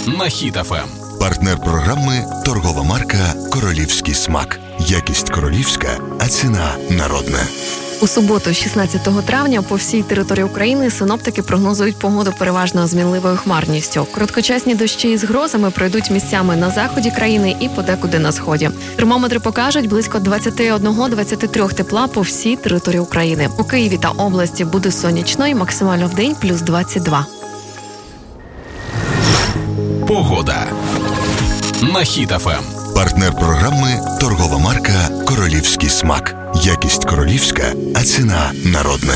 на Хіт ФМ. Партнер програми – торгова марка «Королівський смак». Якість королівська, а ціна народна. У суботу, 16 травня, по всій території України синоптики прогнозують погоду переважно з мінливою хмарністю. Короткочасні дощі із грозами пройдуть місцями на заході країни і подекуди на сході. Термометри покажуть близько 21-23 тепла по всій території України. У Києві та області буде сонячно і максимально вдень плюс 22. Погода на Хіт ФМ. Партнер програми – торгова марка «Королівський смак». Якість королівська, а ціна народна.